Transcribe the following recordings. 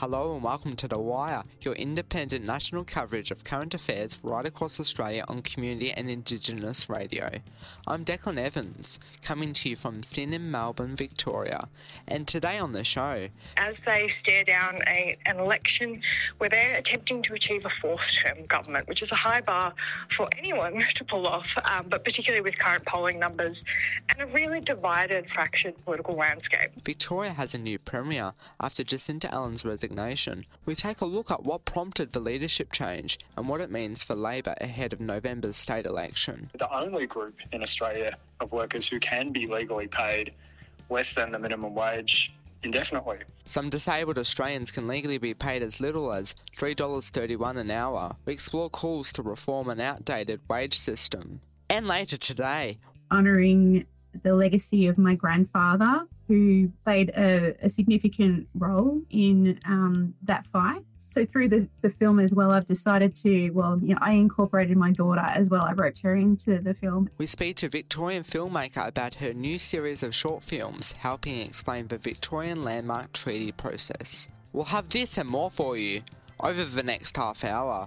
Hello and welcome to The Wire, your independent national coverage of current affairs right across Australia on community and Indigenous radio. I'm Declan Evans, coming to you from Sin in Melbourne, Victoria, and today on the show... As they stare down an election where they're attempting to achieve a fourth-term government, which is a high bar for anyone to pull off, but particularly with current polling numbers and a really divided, fractured political landscape. Victoria has a new premier after Jacinta Allen's resignation. We take a look at what prompted the leadership change and what it means for Labor ahead of November's state election. The only group in Australia of workers who can be legally paid less than the minimum wage indefinitely. Some disabled Australians can legally be paid as little as $3.31 an hour. We explore calls to reform an outdated wage system. And later today, honouring the legacy of my grandfather, who played a significant role in that fight. So through the film as well, I've decided to, I incorporated my daughter as well. I wrote her into the film. We speak to Victorian filmmaker about her new series of short films, helping explain the Victorian Landmark Treaty process. We'll have this and more for you over the next half hour.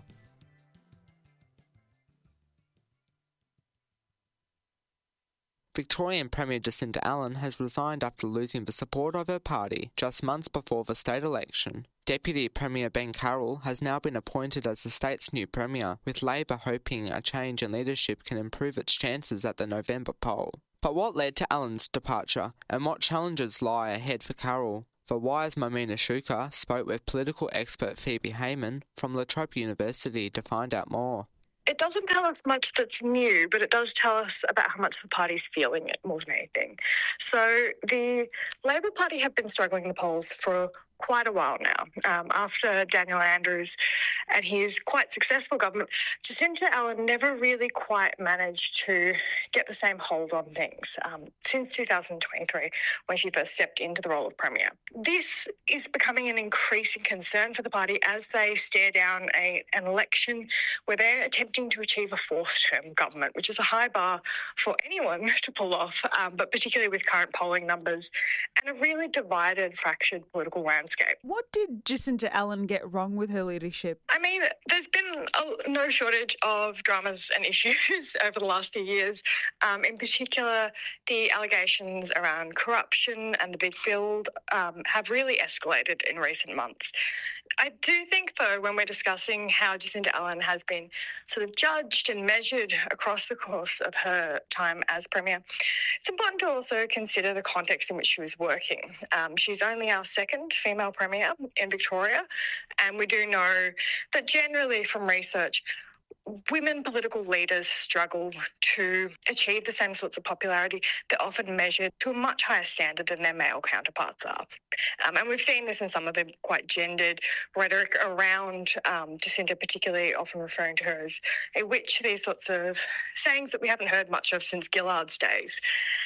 Victorian Premier Jacinta Allen has resigned after losing the support of her party just months before the state election. Deputy Premier Ben Carroll has now been appointed as the state's new premier, with Labor hoping a change in leadership can improve its chances at the November poll. But what led to Allen's departure, and what challenges lie ahead for Carroll? The Wire's Mamina Shuka spoke with political expert Phoebe Heyman from La Trobe University to find out more. It doesn't tell us much that's new, but it does tell us about how much the party's feeling it more than anything. So the Labor Party have been struggling in the polls for quite a while now. After Daniel Andrews and his quite successful government, Jacinta Allen never really quite managed to get the same hold on things since 2023, when she first stepped into the role of Premier. This is becoming an increasing concern for the party as they stare down an election where they're attempting to achieve a fourth-term government, which is a high bar for anyone to pull off, but particularly with current polling numbers and a really divided, fractured political landscape. What did Jacinta Allen get wrong with her leadership? I mean, there's been no shortage of dramas and issues over the last few years. In particular, the allegations around corruption and the big build have really escalated in recent months. I do think, though, when we're discussing how Jacinta Allen has been sort of judged and measured across the course of her time as Premier, it's important to also consider the context in which she was working. She's only our second female Premier in Victoria, and we do know that generally from research, women political leaders struggle to achieve the same sorts of popularity. They're often measured to a much higher standard than their male counterparts are. And we've seen this in some of the quite gendered rhetoric around Jacinta, particularly often referring to her as a witch, these sorts of sayings that we haven't heard much of since Gillard's days.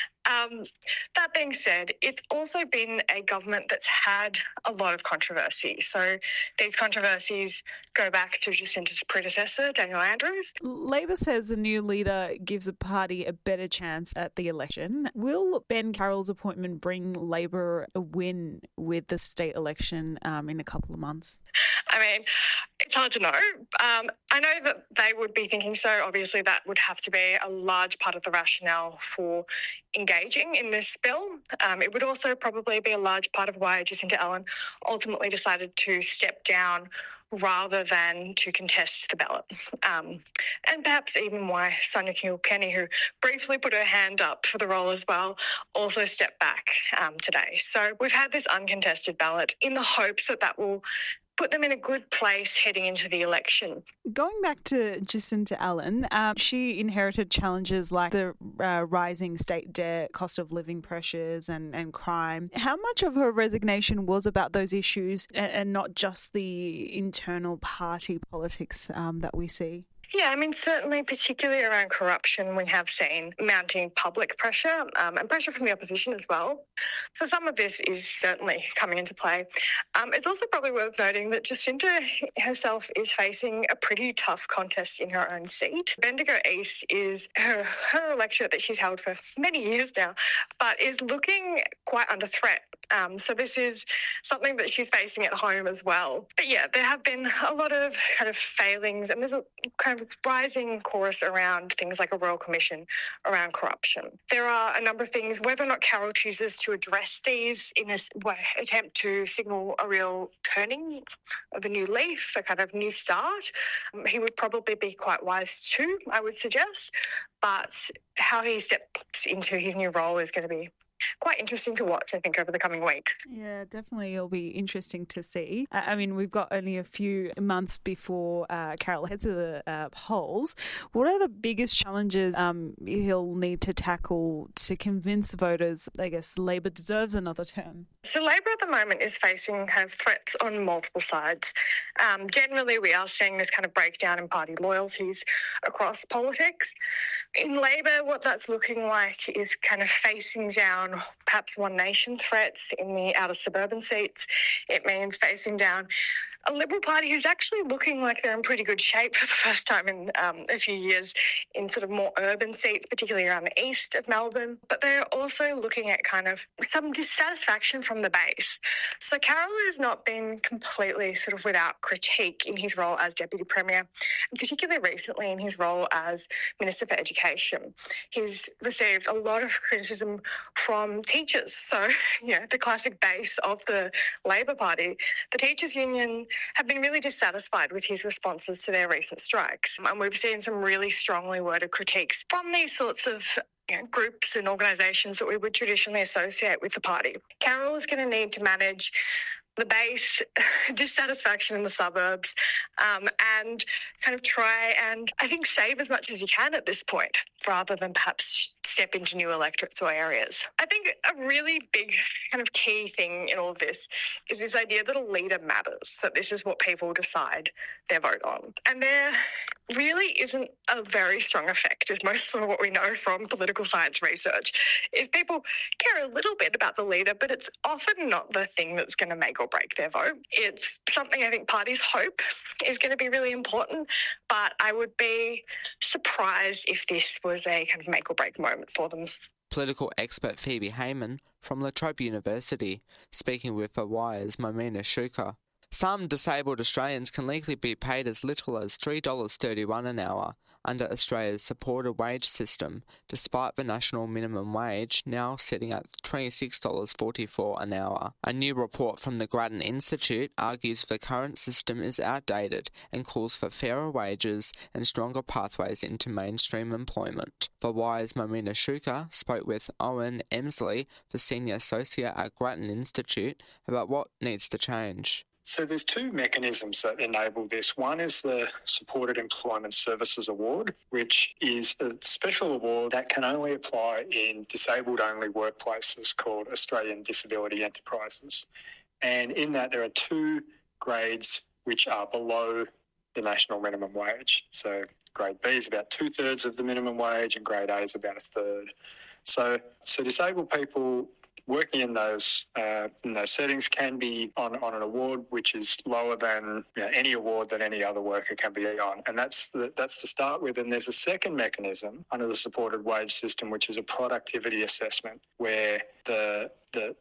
That being said, it's also been a government that's had a lot of controversy. So these controversies go back to Jacinta's predecessor, Daniel Andrews. Labor says a new leader gives a party a better chance at the election. Will Ben Carroll's appointment bring Labor a win with the state election in a couple of months? I mean, it's hard to know. I know that they would be thinking so. Obviously, that would have to be a large part of the rationale for engaging in this bill. It would also probably be a large part of why Jacinta Allen ultimately decided to step down rather than to contest the ballot. And perhaps even why Sonia Kilkenny, who briefly put her hand up for the role as well, also stepped back today. So we've had this uncontested ballot in the hopes that that will put them in a good place heading into the election. Going back to Jacinta Allen, she inherited challenges like the rising state debt, cost of living pressures and crime. How much of her resignation was about those issues and not just the internal party politics that we see? Yeah, I mean, certainly, particularly around corruption, we have seen mounting public pressure and pressure from the opposition as well. So some of this is certainly coming into play. It's also probably worth noting that Jacinta herself is facing a pretty tough contest in her own seat. Bendigo East is her electorate that she's held for many years now, but is looking quite under threat. So this is something that she's facing at home as well. But yeah, there have been a lot of kind of failings, and there's a kind of rising chorus around things like a royal commission around corruption. There are a number of things, whether or not Carroll chooses to address these in a attempt to signal a real turning of a new leaf, a kind of new start, he would probably be quite wise too, I would suggest. But how he steps into his new role is going to be quite interesting to watch, I think, over the coming weeks. Yeah, definitely. It'll be interesting to see. I mean, we've got only a few months before Carroll heads to the polls. What are the biggest challenges he'll need to tackle to convince voters, I guess, Labor deserves another term? So Labor at the moment is facing kind of threats on multiple sides. Generally, we are seeing this kind of breakdown in party loyalties across politics. In Labor, what that's looking like is kind of facing down perhaps One Nation threats in the outer suburban seats. It means facing down a Liberal Party who's actually looking like they're in pretty good shape for the first time in a few years in sort of more urban seats, particularly around the east of Melbourne. But they're also looking at kind of some dissatisfaction from the base. So Carroll has not been completely sort of without critique in his role as Deputy Premier, and particularly recently in his role as Minister for Education. He's received a lot of criticism from teachers. So, the classic base of the Labor Party. The Teachers' Union have been really dissatisfied with his responses to their recent strikes. And we've seen some really strongly worded critiques from these sorts of groups and organisations that we would traditionally associate with the party. Carroll is going to need to manage the base, dissatisfaction in the suburbs, and kind of try and, I think, save as much as he can at this point, rather than perhaps step into new electorates or areas. I think a really big kind of key thing in all of this is this idea that a leader matters, that this is what people decide their vote on. And there really isn't a very strong effect, is most of what we know from political science research, is people care a little bit about the leader, but it's often not the thing that's going to make or break their vote. It's something I think parties hope is going to be really important, but I would be surprised if this was a kind of make or break moment for them. Political expert Phoebe Heyman from La Trobe University, speaking with The Wire's Momina Shuka. Some disabled Australians can legally be paid as little as $3.31 an hour under Australia's supported wage system, despite the national minimum wage now sitting at $26.44 an hour. A new report from the Grattan Institute argues the current system is outdated and calls for fairer wages and stronger pathways into mainstream employment. The Wire's Momina Shuka spoke with Owen Emsley, the Senior Associate at Grattan Institute, about what needs to change. So there's two mechanisms that enable this. One is the Supported Employment Services Award, which is a special award that can only apply in disabled-only workplaces called Australian Disability Enterprises. And in that, there are two grades which are below the national minimum wage. So grade B is about 2/3 of the minimum wage and grade A is about 1/3. So disabled people working in those settings can be on an award which is lower than any award that any other worker can be on, and that's to start with. And there's a second mechanism under the supported wage system, which is a productivity assessment, where the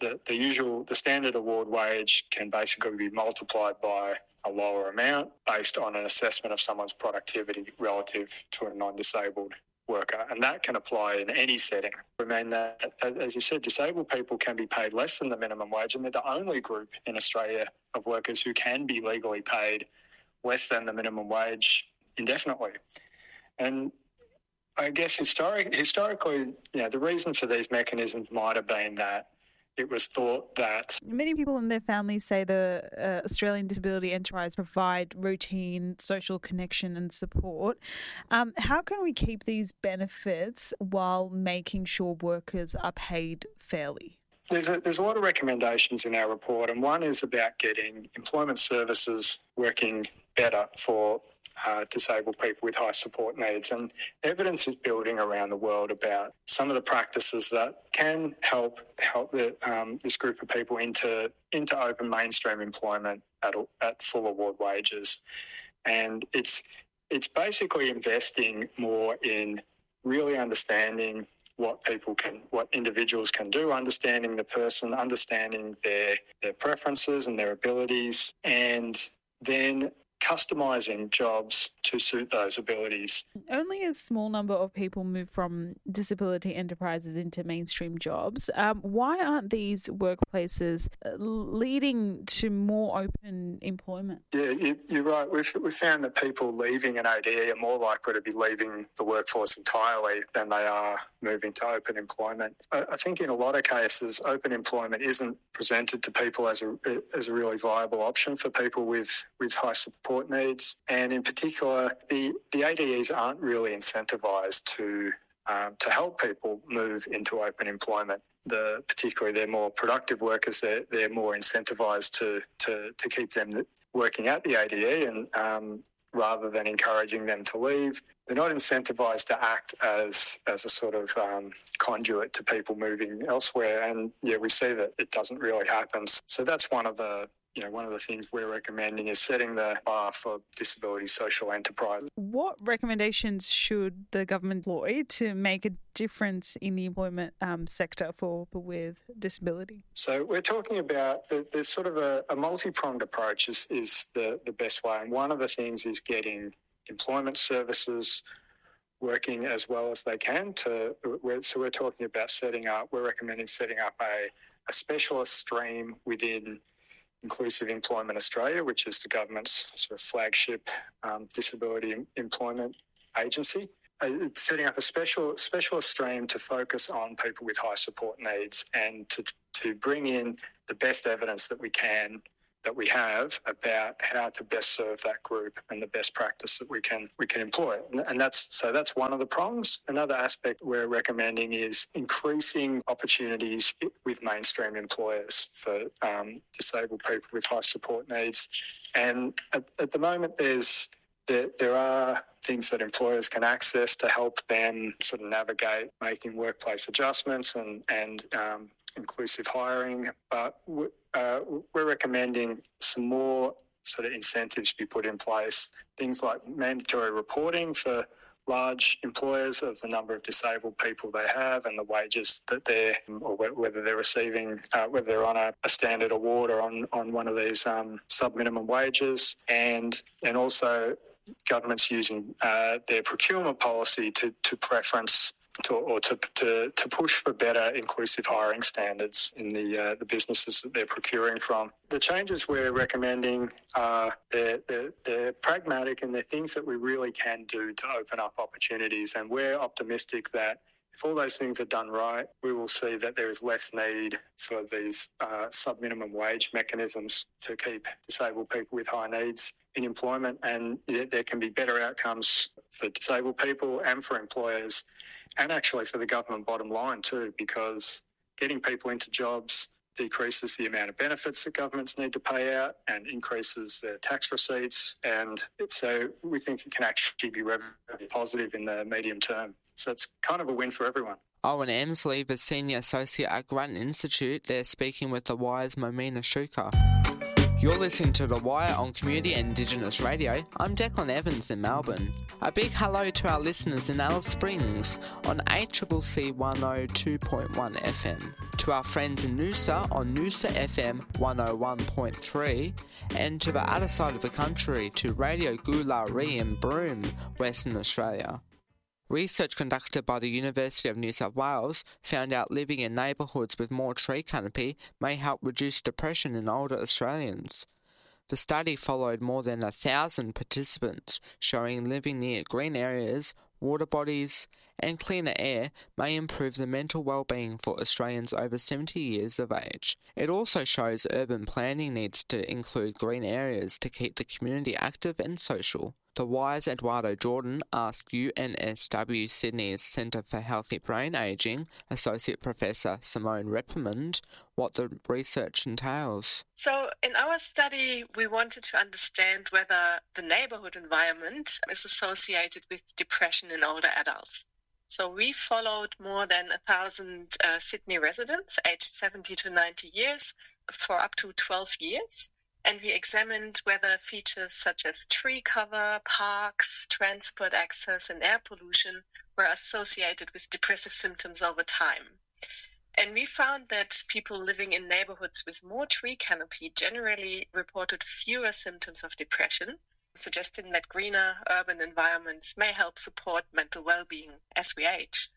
standard award wage can basically be multiplied by a lower amount based on an assessment of someone's productivity relative to a non-disabled worker, and that can apply in any setting. I mean that, as you said, disabled people can be paid less than the minimum wage, and they're the only group in Australia of workers who can be legally paid less than the minimum wage indefinitely. And I guess historically, the reason for these mechanisms might have been that it was thought that many people and their families say the Australian Disability Enterprise provide routine social connection and support. How can we keep these benefits while making sure workers are paid fairly? there's a lot of recommendations in our report, and one is about getting employment services working better for disabled people with high support needs. And evidence is building around the world about some of the practices that can help this group of people into open mainstream employment at full award wages. And it's basically investing more in really understanding what individuals can do, understanding the person, understanding their preferences and their abilities, and then customising jobs to suit those abilities. Only a small number of people move from disability enterprises into mainstream jobs. Why aren't these workplaces leading to more open employment? Yeah, you're right. We've found that people leaving an ADE are more likely to be leaving the workforce entirely than they are moving to open employment. I think in a lot of cases, open employment isn't presented to people as a really viable option for people with high support needs. And in particular, the ADEs aren't really incentivised to help people move into open employment. Particularly their more productive workers, they're more incentivised to keep them working at the ADE, and rather than encouraging them to leave. They're not incentivised to act as a sort of conduit to people moving elsewhere. And yeah, we see that it doesn't really happen. So that's one of the things we're recommending is setting the bar for disability social enterprise. What recommendations should the government employ to make a difference in the employment sector for people with disability? So we're talking about there's sort of a multi-pronged approach is the best way. And one of the things is getting employment services working as well as they can. So we're talking about we're recommending setting up a specialist stream within Inclusive Employment Australia, which is the government's sort of flagship disability employment agency. It's setting up a specialist stream to focus on people with high support needs and to bring in the best evidence that we have about how to best serve that group and the best practice that we can employ. And that's one of the prongs. Another aspect we're recommending is increasing opportunities with mainstream employers for disabled people with high support needs. And at the moment, there are things that employers can access to help them sort of navigate making workplace adjustments and inclusive hiring, but we're recommending some more sort of incentives be put in place. Things like mandatory reporting for large employers of the number of disabled people they have and the wages that or whether they're receiving, whether they're on a standard award or on one of these sub-minimum wages, and also governments using their procurement policy to preference to push for better inclusive hiring standards in the businesses that they're procuring from. The changes we're recommending are they're pragmatic, and they're things that we really can do to open up opportunities. And we're optimistic that if all those things are done right, we will see that there is less need for these sub-minimum wage mechanisms to keep disabled people with high needs in employment, and there can be better outcomes for disabled people and for employers, and actually for the government bottom line too, because getting people into jobs decreases the amount of benefits that governments need to pay out and increases their tax receipts. And so we think it can actually be revenue positive in the medium term. So it's kind of a win for everyone. Owen Emsley, the Senior Associate at Grant Institute, they're speaking with The Wire's Momina Shuka. You're listening to The Wire on Community and Indigenous Radio. I'm Declan Evans in Melbourne. A big hello to our listeners in Alice Springs on ACCC 102.1 FM, to our friends in Noosa on Noosa FM 101.3, and to the other side of the country to Radio Goolarree in Broome, Western Australia. Research conducted by the University of New South Wales found out living in neighbourhoods with more tree canopy may help reduce depression in older Australians. The study followed more than 1,000 participants, showing living near green areas, water bodies, and cleaner air may improve the mental well-being for Australians over 70 years of age. It also shows urban planning needs to include green areas to keep the community active and social. The Wire's Eduardo Jordan asked UNSW Sydney's Centre for Healthy Brain Ageing Associate Professor Simone Reppermond what the research entails. So in our study, we wanted to understand whether the neighbourhood environment is associated with depression in older adults. So we followed more than 1,000 Sydney residents aged 70 to 90 years for up to 12 years. And we examined whether features such as tree cover, parks, transport access, and air pollution were associated with depressive symptoms over time. And we found that people living in neighborhoods with more tree canopy generally reported fewer symptoms of depression, suggesting that greener urban environments may help support mental well-being as we age.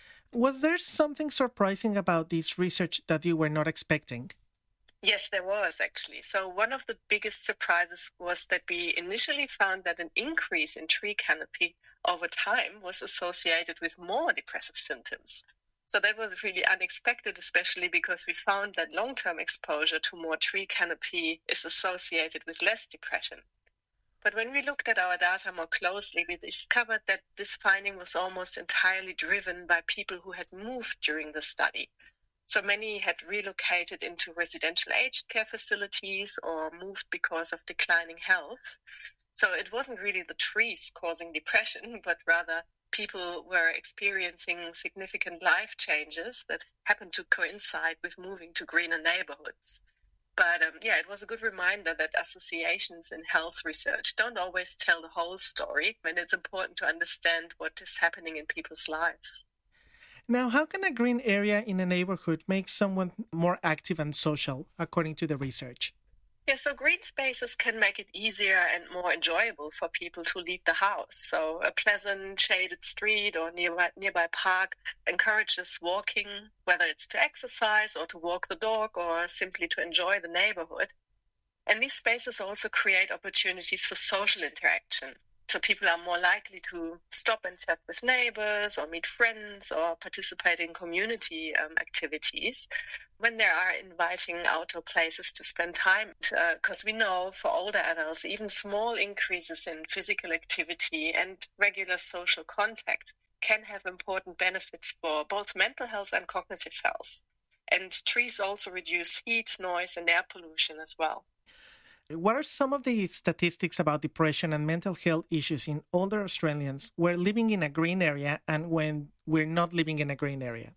Was there something surprising about this research that you were not expecting? Yes, there was actually. So one of the biggest surprises was that we initially found that an increase in tree canopy over time was associated with more depressive symptoms. So that was really unexpected, especially because we found that long-term exposure to more tree canopy is associated with less depression. But when we looked at our data more closely, we discovered that this finding was almost entirely driven by people who had moved during the study. So many had relocated into residential aged care facilities or moved because of declining health. So it wasn't really the trees causing depression, but rather people were experiencing significant life changes that happened to coincide with moving to greener neighborhoods. But it was a good reminder that associations in health research don't always tell the whole story, and it's important to understand what is happening in people's lives. Now, how can a green area in a neighborhood make someone more active and social, according to the research? Yeah, so green spaces can make it easier and more enjoyable for people to leave the house. So a pleasant, shaded street or nearby park encourages walking, whether it's to exercise or to walk the dog or simply to enjoy the neighborhood. And these spaces also create opportunities for social interaction. So people are more likely to stop and chat with neighbors or meet friends or participate in community activities when there are inviting outdoor places to spend time. Because we know for older adults, even small increases in physical activity and regular social contact can have important benefits for both mental health and cognitive health. And trees also reduce heat, noise, and air pollution as well. What are some of the statistics about depression and mental health issues in older Australians who are living in a green area and when we're not living in a green area?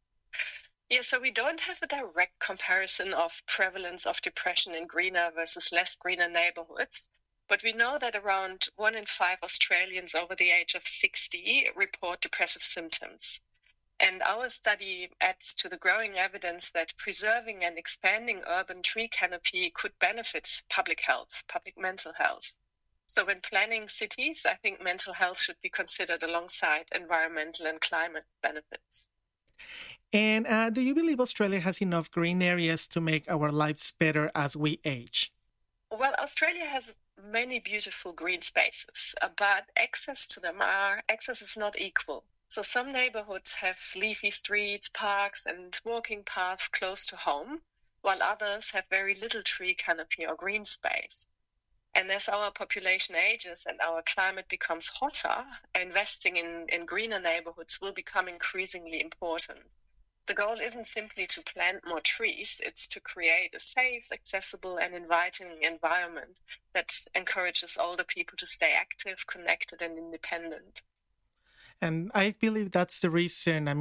Yeah, so we don't have a direct comparison of prevalence of depression in greener versus less greener neighborhoods, but we know that around 1 in 5 Australians over the age of 60 report depressive symptoms. And our study adds to the growing evidence that preserving and expanding urban tree canopy could benefit public health, public mental health. So when planning cities, I think mental health should be considered alongside environmental and climate benefits. And do you believe Australia has enough green areas to make our lives better as we age? Well, Australia has many beautiful green spaces, but access is not equal. So some neighborhoods have leafy streets, parks, and walking paths close to home, while others have very little tree canopy or green space. And as our population ages and our climate becomes hotter, investing in greener neighborhoods will become increasingly important. The goal isn't simply to plant more trees, it's to create a safe, accessible, and inviting environment that encourages older people to stay active, connected, and independent. And I believe that's the reason,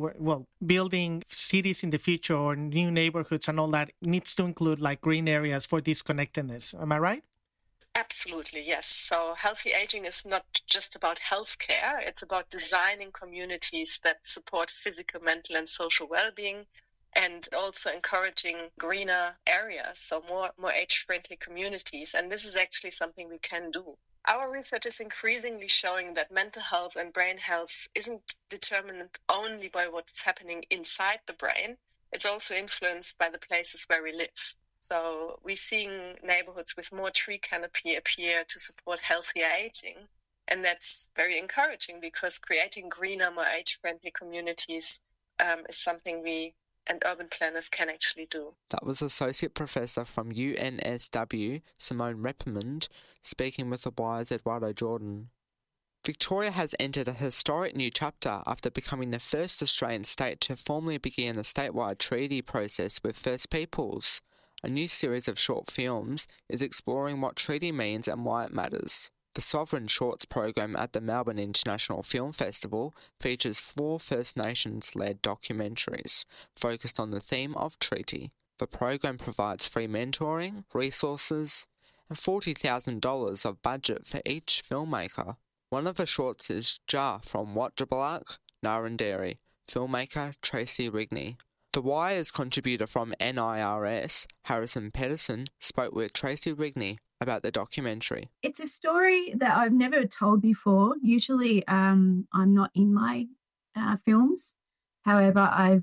building cities in the future or new neighborhoods and all that needs to include like green areas for this connectedness. Am I right? Absolutely, yes. So healthy aging is not just about healthcare. It's about designing communities that support physical, mental, and social well-being, and also encouraging greener areas, so more age-friendly communities. And this is actually something we can do. Our research is increasingly showing that mental health and brain health isn't determined only by what's happening inside the brain. It's also influenced by the places where we live. So we're seeing neighborhoods with more tree canopy appear to support healthier aging. And that's very encouraging because creating greener, more age-friendly communities is something we and urban planners can actually do. That was Associate Professor from UNSW, Simone Reppermond, speaking with The Wire's Eduardo Jordan. Victoria has entered a historic new chapter after becoming the first Australian state to formally begin a statewide treaty process with First Peoples. A new series of short films is exploring what treaty means and why it matters. The Sovereign Shorts program at the Melbourne International Film Festival features 4 First Nations-led documentaries focused on the theme of treaty. The program provides free mentoring, resources, and $40,000 of budget for each filmmaker. One of the shorts is Jar from Watjabalak, Narranderi, filmmaker Tracy Rigney. The Wire's contributor from NIRS, Harrison Pedersen, spoke with Tracy Rigney about the documentary. It's a story that I've never told before. Usually I'm not in my films. However, I've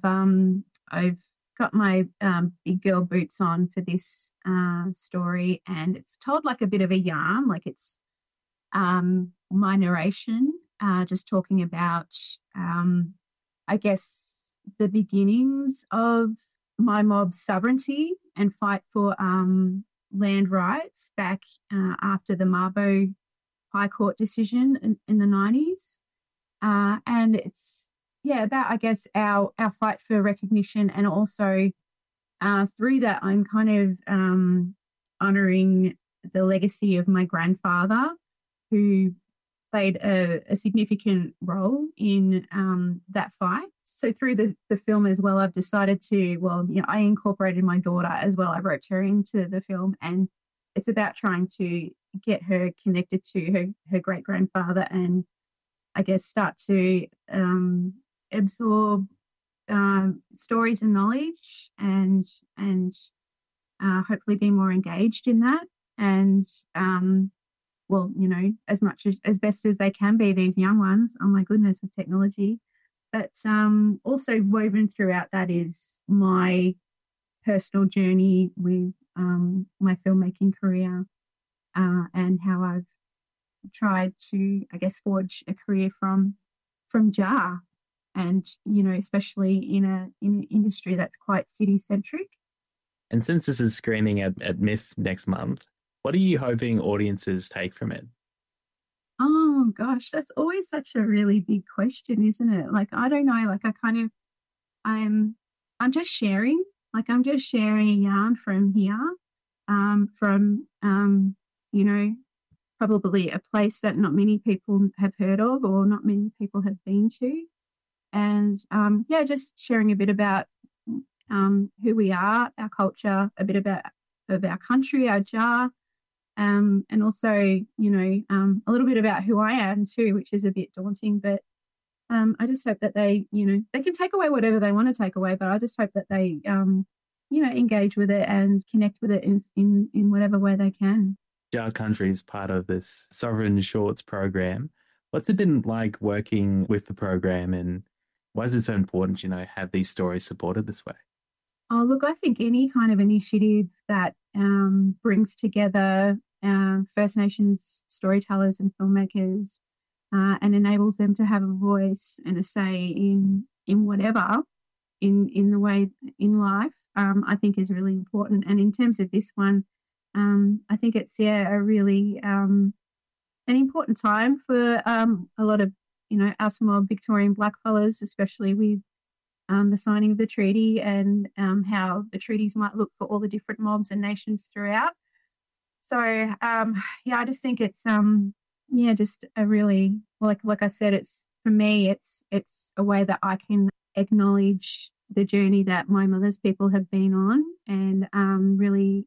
got my big girl boots on for this story, and it's told like a bit of a yarn, like it's my narration, just talking about, I guess, the beginnings of my mob's sovereignty and fight for land rights back after the Mabo High Court decision in the 90s. And it's, about, I guess, our fight for recognition, and also through that I'm kind of honouring the legacy of my grandfather, who played a significant role in that fight. So through the film as well, I've decided to, I incorporated my daughter as well. I wrote her into the film, and it's about trying to get her connected to her great-grandfather and, I guess, start to absorb stories and knowledge and hopefully be more engaged in that. And as best as they can be, these young ones, oh my goodness, with technology. But also woven throughout that is my personal journey with my filmmaking career and how I've tried to, I guess, forge a career from Jar, and, especially in an industry that's quite city-centric. And since this is screening at MIFF next month, what are you hoping audiences take from it? Oh gosh, that's always such a really big question, isn't it? Like, I don't know, like I'm just sharing, a yarn from here, probably a place that not many people have heard of or not many people have been to. And just sharing a bit about who we are, our culture, a bit about of our country, our Jar, and also, a little bit about who I am too, which is a bit daunting. But I just hope that they can take away whatever they want to take away, but I just hope that they, engage with it and connect with it in whatever way they can. Jar Country is part of this Sovereign Shorts program. What's it been like working with the program, and why is it so important, have these stories supported this way? Oh, look, I think any kind of initiative that brings together First Nations storytellers and filmmakers and enables them to have a voice and a say in whatever, in the way in life, I think is really important. And in terms of this one, I think it's, a really an important time for a lot of, us mob Victorian blackfellas, especially with the signing of the treaty and how the treaties might look for all the different mobs and nations throughout. So, I just think it's, just a really, like I said, it's, for me, it's a way that I can acknowledge the journey that my mother's people have been on, and really,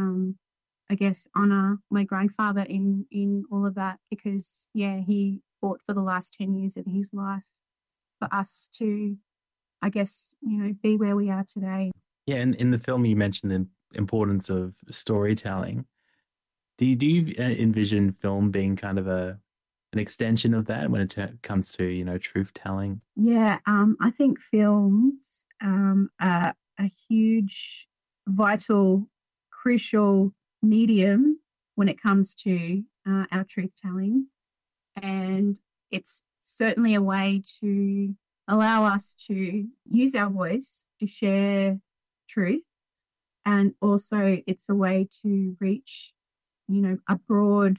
I guess, honour my grandfather in all of that, because, he fought for the last 10 years of his life for us to, I guess, be where we are today. Yeah, and in the film you mentioned the importance of storytelling. Do you envision film being kind of an extension of that when it comes to, truth telling? Yeah, I think films are a huge, vital, crucial medium when it comes to our truth telling, and it's certainly a way to allow us to use our voice to share truth. And also it's a way to reach, a broad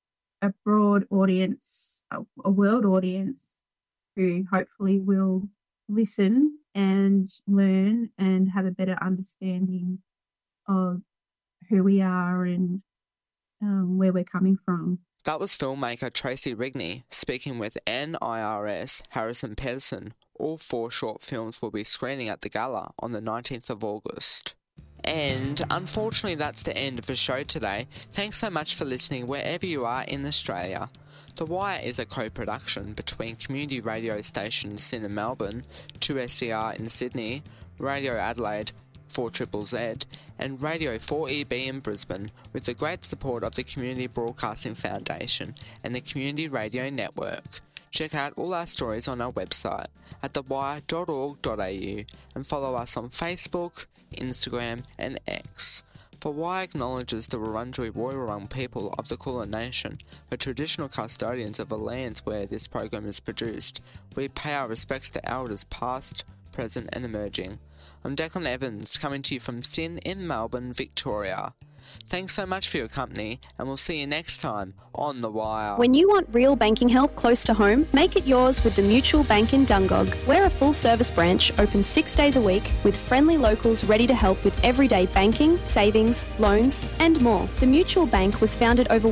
audience, a world audience who hopefully will listen and learn and have a better understanding of who we are and where we're coming from. That was filmmaker Tracy Rigney speaking with NIRS Harrison Pedersen. All 4 short films will be screening at the gala on the 19th of August. And unfortunately that's the end of the show today. Thanks so much for listening wherever you are in Australia. The Wire is a co-production between community radio stations SYN in Melbourne, 2SER in Sydney, Radio Adelaide, 4ZZZ, and Radio 4EB in Brisbane, with the great support of the Community Broadcasting Foundation and the Community Radio Network. Check out all our stories on our website at thewire.org.au and follow us on Facebook, Instagram and X. The Wire acknowledges the Wurundjeri Woiwurrung people of the Kulin Nation, the traditional custodians of the lands where this program is produced. We pay our respects to elders past, present and emerging. I'm Declan Evans, coming to you from SYN in Melbourne, Victoria. Thanks so much for your company, and we'll see you next time on The Wire. When you want real banking help close to home, make it yours with the Mutual Bank in Dungog. We're a full-service branch open 6 days a week with friendly locals ready to help with everyday banking, savings, loans and more. The Mutual Bank was founded over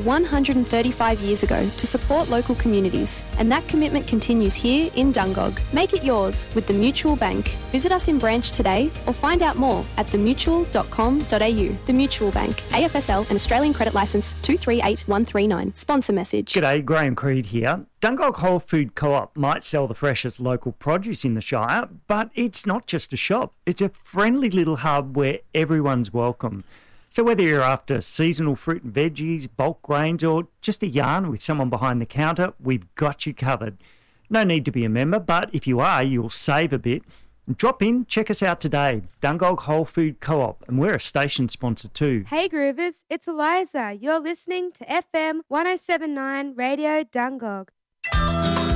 135 years ago to support local communities, and that commitment continues here in Dungog. Make it yours with the Mutual Bank. Visit us in branch today or find out more at themutual.com.au. The Mutual Bank. AFSL and Australian Credit Licence 238139. Sponsor message. G'day, Graham Creed here. Dungog Whole Food Co-op might sell the freshest local produce in the Shire, but it's not just a shop. It's a friendly little hub where everyone's welcome. So whether you're after seasonal fruit and veggies, bulk grains, or just a yarn with someone behind the counter, we've got you covered. No need to be a member, but if you are, you'll save a bit. Drop in, check us out today, Dungog Whole Food Co-op, and we're a station sponsor too. Hey Groovers, it's Eliza. You're listening to FM 107.9 Radio Dungog.